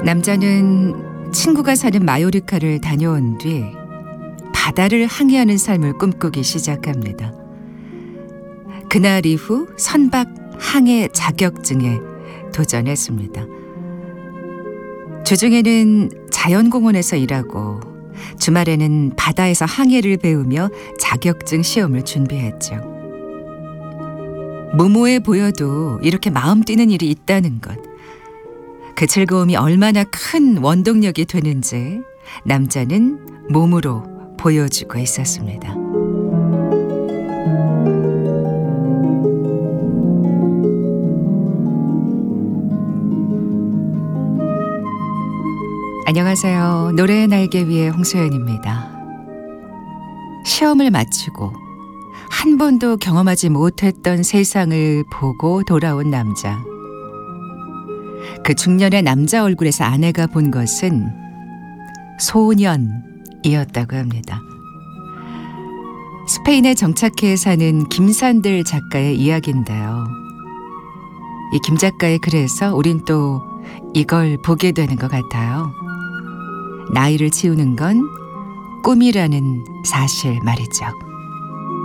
남자는 친구가 사는 마요리카를 다녀온 뒤 바다를 항해하는 삶을 꿈꾸기 시작합니다. 그날 이후 선박 항해 자격증에 도전했습니다. 주중에는 자연공원에서 일하고 주말에는 바다에서 항해를 배우며 자격증 시험을 준비했죠. 무모해 보여도 이렇게 마음 뛰는 일이 있다는 것, 그 즐거움이 얼마나 큰 원동력이 되는지 남자는 몸으로 보여주고 있었습니다. 안녕하세요. 노래의 날개 위의 홍소연입니다. 시험을 마치고 한 번도 경험하지 못했던 세상을 보고 돌아온 남자. 그 중년의 남자 얼굴에서 아내가 본 것은 소년이었다고 합니다. 스페인에 정착해 사는 김산들 작가의 이야기인데요. 이 김 작가의 글에서 우린 또 이걸 보게 되는 것 같아요. 나이를 치우는 건 꿈이라는 사실 말이죠.